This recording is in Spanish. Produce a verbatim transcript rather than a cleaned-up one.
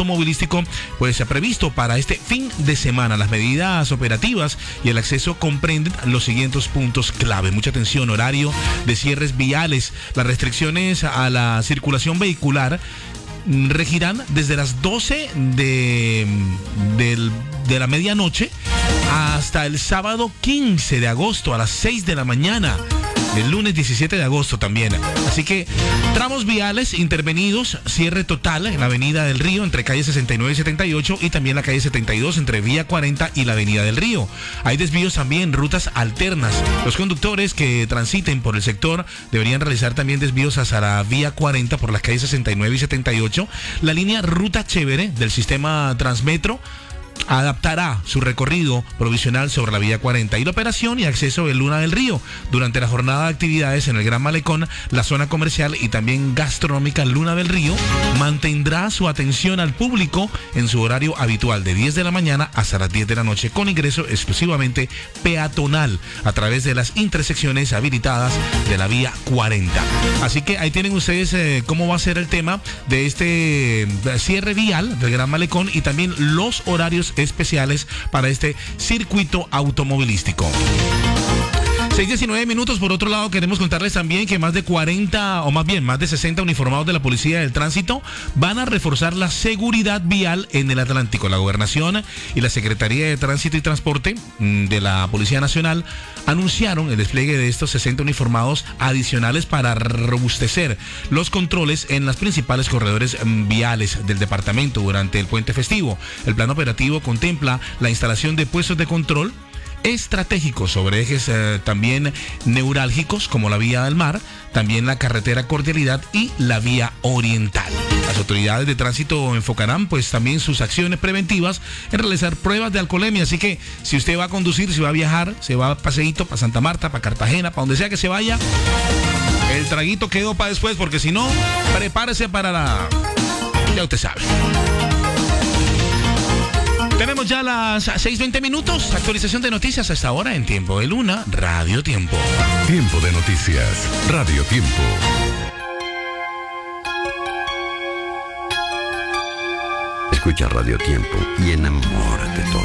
automovilístico pues se ha previsto para este fin de semana. Las medidas operativas y el acceso comprenden los siguientes puntos clave. Mucha atención: horario de cierres viales. Las restricciones a la circulación vehicular regirán desde las doce de, de, de la medianoche hasta el sábado quince de agosto a las seis de la mañana. El lunes diecisiete de agosto también. Así que tramos viales intervenidos, cierre total en la Avenida del Río entre calle sesenta y nueve y setenta y ocho y también la calle setenta y dos entre Vía cuarenta y la Avenida del Río. Hay desvíos también, rutas alternas. Los conductores que transiten por el sector deberían realizar también desvíos hacia la Vía cuarenta por las calles sesenta y nueve y setenta y ocho. La línea Ruta Chévere del sistema Transmetro adaptará su recorrido provisional sobre la Vía cuarenta y la operación y acceso de Luna del Río durante la jornada de actividades en el Gran Malecón, la zona comercial y también gastronómica Luna del Río mantendrá su atención al público en su horario habitual de diez de la mañana hasta las diez de la noche con ingreso exclusivamente peatonal a través de las intersecciones habilitadas de la Vía cuarenta. Así que ahí tienen ustedes eh, cómo va a ser el tema de este cierre vial del Gran Malecón y también los horarios especiales para este circuito automovilístico. seis diecinueve minutos. Por otro lado, queremos contarles también que más de cuarenta, o más bien, más de sesenta uniformados de la Policía del Tránsito van a reforzar la seguridad vial en el Atlántico. La Gobernación y la Secretaría de Tránsito y Transporte de la Policía Nacional anunciaron el despliegue de estos sesenta uniformados adicionales para robustecer los controles en las principales corredores viales del departamento durante el puente festivo. El plan operativo contempla la instalación de puestos de control estratégicos sobre ejes eh, también neurálgicos como la Vía del Mar, también la carretera Cordialidad y la Vía Oriental. Las autoridades de tránsito enfocarán pues también sus acciones preventivas en realizar pruebas de alcoholemia, así que si usted va a conducir, si va a viajar, se va a paseíto para Santa Marta, para Cartagena, para donde sea que se vaya, el traguito quedó para después, porque si no, prepárese para la... ya usted sabe. Tenemos ya las seis veinte minutos. Actualización de noticias hasta ahora en Tiempo de Luna, Radio Tiempo. Tiempo de noticias, Radio Tiempo. Escucha Radio Tiempo y enamórate todo.